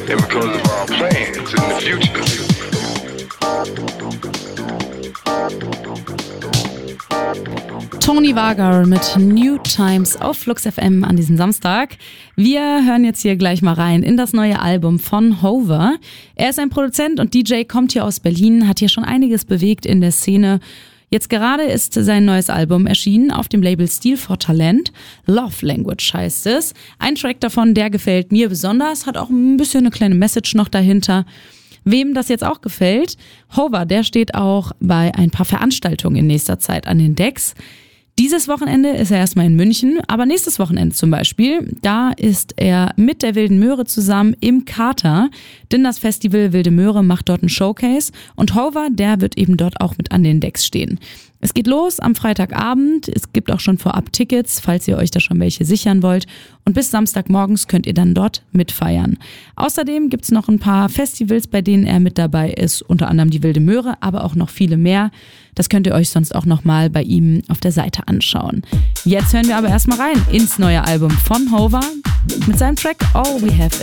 and because of our plans in the future. Tony Vargar mit New Times auf Flux FM an diesem Samstag. Wir hören jetzt hier gleich mal rein in das neue Album von Hover. Er ist ein Produzent und DJ, kommt hier aus Berlin, hat hier schon einiges bewegt in der Szene. Jetzt gerade ist sein neues Album erschienen auf dem Label Steel for Talent. Love Language heißt es. Ein Track davon, der gefällt mir besonders, hat auch ein bisschen eine kleine Message noch dahinter. Wem das jetzt auch gefällt, Hover, der steht auch bei ein paar Veranstaltungen in nächster Zeit an den Decks. Dieses Wochenende ist er erstmal in München, aber nächstes Wochenende zum Beispiel, da ist er mit der Wilden Möhre zusammen im Kater, denn das Festival Wilde Möhre macht dort einen Showcase und Hover, der wird eben dort auch mit an den Decks stehen. Es geht los am Freitagabend, es gibt auch schon vorab Tickets, falls ihr euch da schon welche sichern wollt und bis Samstagmorgens könnt ihr dann dort mitfeiern. Außerdem gibt's noch ein paar Festivals, bei denen er mit dabei ist, unter anderem die Wilde Möhre, aber auch noch viele mehr. Das könnt ihr euch sonst auch nochmal bei ihm auf der Seite anschauen. Jetzt hören wir aber erstmal rein ins neue Album von Hover mit seinem Track All We Have